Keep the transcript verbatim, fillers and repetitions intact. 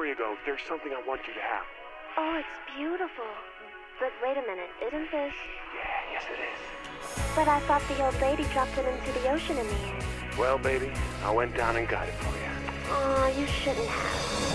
you go, there's something I want you to have. Oh, it's beautiful. But wait a minute, isn't this... Yeah, yes it is. But I thought the old lady dropped it into the ocean in the end. Well, baby, I went down and got it for you. Aw, you shouldn't have.